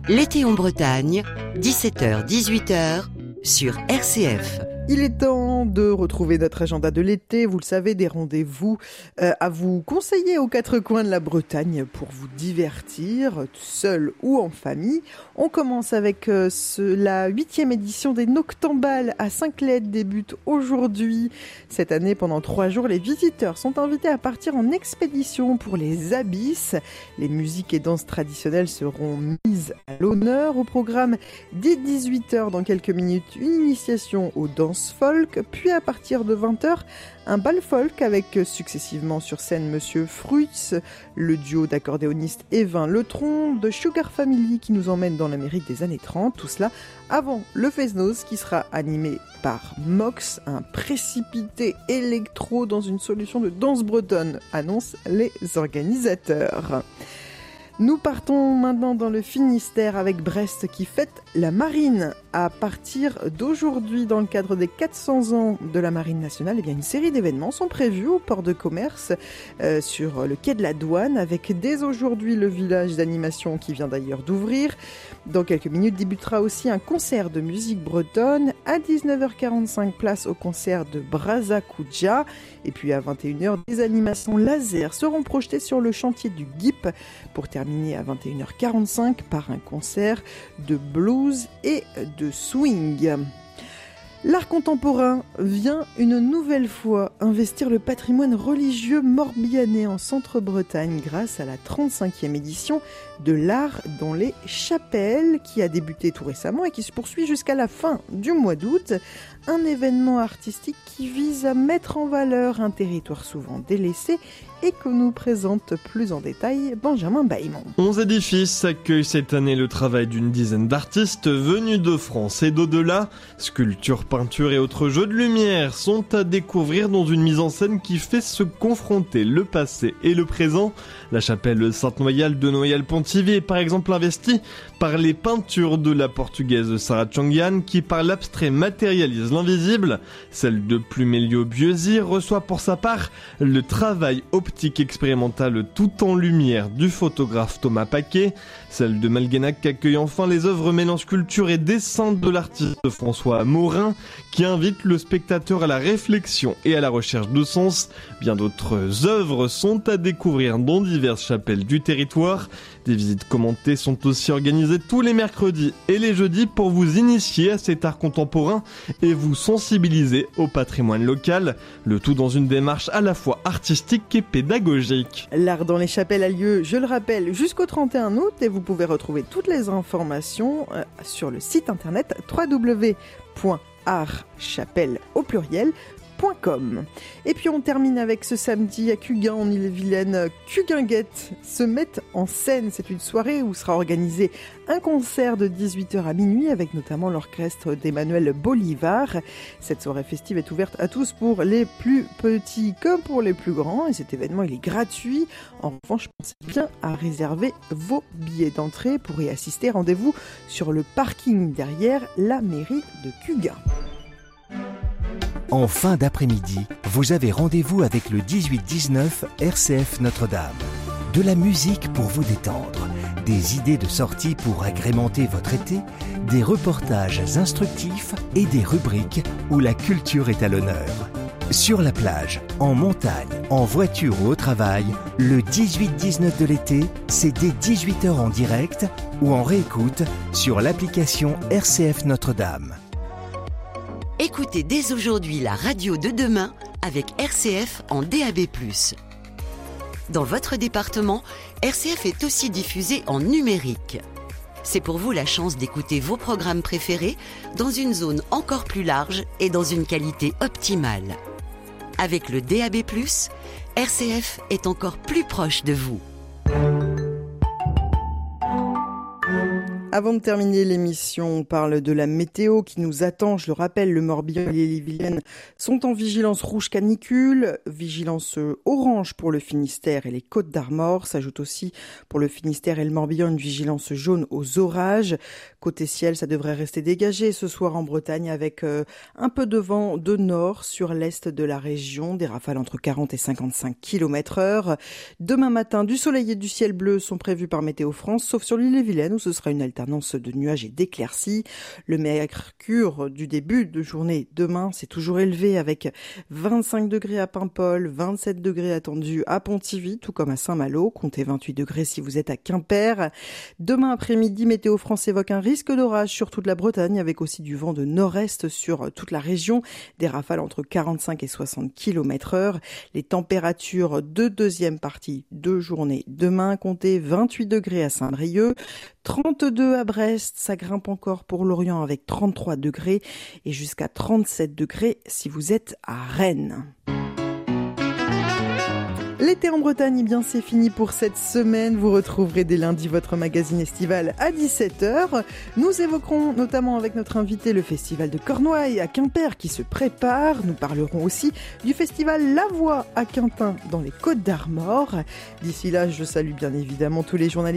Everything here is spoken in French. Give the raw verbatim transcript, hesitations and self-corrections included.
L'été en Bretagne, dix-sept heures dix-huit heures sur R C F. Il est temps de retrouver notre agenda de l'été. Vous le savez, des rendez-vous euh, à vous conseiller aux quatre coins de la Bretagne pour vous divertir, seul ou en famille. On commence avec euh, ce, la huitième édition des Noctambales à Saint-Cloud débute aujourd'hui. Cette année, pendant trois jours, les visiteurs sont invités à partir en expédition pour les abysses. Les musiques et danses traditionnelles seront mises à l'honneur. Au programme, dès dix-huit heures, dans quelques minutes, une initiation aux danses folk, puis à partir de vingt heures, un bal folk avec successivement sur scène Monsieur Fruits, le duo d'accordéonistes Evin Letron, de Sugar Family qui nous emmène dans l'Amérique des années trente, tout cela avant le Fest-Noz qui sera animé par Mox, un précipité électro dans une solution de danse bretonne, annoncent les organisateurs. Nous partons maintenant dans le Finistère avec Brest qui fête la marine. À partir d'aujourd'hui, dans le cadre des quatre cents ans de la Marine nationale, eh bien une série d'événements sont prévus au port de commerce euh, sur le quai de la Douane avec dès aujourd'hui le village d'animation qui vient d'ailleurs d'ouvrir. Dans quelques minutes débutera aussi un concert de musique bretonne. À dix-neuf heures quarante-cinq, place au concert de Braza Kudja. Et puis à vingt et une heures, des animations laser seront projetées sur le chantier du G I P pour terminer à vingt et une heures quarante-cinq par un concert de blues et de swing. L'art contemporain vient une nouvelle fois investir le patrimoine religieux morbihanais en Centre-Bretagne grâce à la trente-cinquième édition de l'art dans les chapelles qui a débuté tout récemment et qui se poursuit jusqu'à la fin du mois d'août. Un événement artistique qui vise à mettre en valeur un territoire souvent délaissé et que nous présente plus en détail Benjamin Bailmont. Onze édifices accueillent cette année le travail d'une dizaine d'artistes venus de France et d'au-delà. Sculptures, peintures et autres jeux de lumière sont à découvrir dans une mise en scène qui fait se confronter le passé et le présent. La chapelle Sainte-Noyale de Noyal-Pontivy est par exemple investie par les peintures de la portugaise Sarah Tchongian qui par l'abstrait matérialise l'invisible. Celle de Plumelio Bieusi reçoit pour sa part le travail optique expérimental tout en lumière du photographe Thomas Paquet. Celle de Malguenac accueille enfin les œuvres mêlant sculpture et dessin de l'artiste François Morin qui invite le spectateur à la réflexion et à la recherche de sens. Bien d'autres œuvres sont à découvrir dans diverses chapelles du territoire. Des visites commentées sont aussi organisées tous les mercredis et les jeudis pour vous initier à cet art contemporain et vous sensibiliser au patrimoine local. Le tout dans une démarche à la fois artistique et pédagogique. L'art dans les chapelles a lieu, je le rappelle, jusqu'au trente et un août et vous pouvez retrouver toutes les informations euh, sur le site internet w w w point art chapelle au pluriel point com. Et puis on termine avec ce samedi à Cuguin en Ille-et-Vilaine. Cuguinguette se met en scène. C'est une soirée où sera organisé un concert de dix-huit heures à minuit avec notamment l'orchestre d'Emmanuel Bolivar. Cette soirée festive est ouverte à tous pour les plus petits comme pour les plus grands et cet événement il est gratuit. En revanche, pensez bien à réserver vos billets d'entrée pour y assister. Rendez-vous sur le parking derrière la mairie de Cuguin. En fin d'après-midi, vous avez rendez-vous avec le dix-huit dix-neuf R C F Notre-Dame. De la musique pour vous détendre, des idées de sortie pour agrémenter votre été, des reportages instructifs et des rubriques où la culture est à l'honneur. Sur la plage, en montagne, en voiture ou au travail, le dix-huit dix-neuf de l'été, c'est dès dix-huit heures en direct ou en réécoute sur l'application R C F Notre-Dame. Écoutez dès aujourd'hui la radio de demain avec R C F en D A B plus. Dans votre département, R C F est aussi diffusé en numérique. C'est pour vous la chance d'écouter vos programmes préférés dans une zone encore plus large et dans une qualité optimale. Avec le D A B plus, R C F est encore plus proche de vous. Avant de terminer l'émission, on parle de la météo qui nous attend. Je le rappelle, le Morbihan et l'Ille-et-Vilaine sont en vigilance rouge canicule, vigilance orange pour le Finistère et les Côtes d'Armor. S'ajoute aussi pour le Finistère et le Morbihan une vigilance jaune aux orages. Côté ciel, ça devrait rester dégagé ce soir en Bretagne avec euh, un peu de vent de nord sur l'est de la région, des rafales entre quarante et cinquante-cinq kilomètres heure. Demain matin, du soleil et du ciel bleu sont prévus par Météo France, sauf sur l'Ille-et-Vilaine où ce sera une alternance alternance de nuages et d'éclaircies. Le mercure du début de journée demain, c'est toujours élevé avec vingt-cinq degrés à Paimpol, vingt-sept degrés attendus à Pontivy, tout comme à Saint-Malo. Comptez vingt-huit degrés si vous êtes à Quimper. Demain après-midi, Météo France évoque un risque d'orage sur toute la Bretagne avec aussi du vent de nord-est sur toute la région. Des rafales entre quarante-cinq et soixante kilomètres heure. Les températures de deuxième partie de journée demain, comptez vingt-huit degrés à Saint-Brieuc, trente-deux à Brest, ça grimpe encore pour Lorient avec trente-trois degrés et jusqu'à trente-sept degrés si vous êtes à Rennes. L'été en Bretagne, eh bien c'est fini pour cette semaine. Vous retrouverez dès lundi votre magazine estival à dix-sept heures. Nous évoquerons notamment avec notre invité le festival de Cornouailles à Quimper qui se prépare. Nous parlerons aussi du festival La Voix à Quintin dans les Côtes d'Armor. D'ici là, je salue bien évidemment tous les journalistes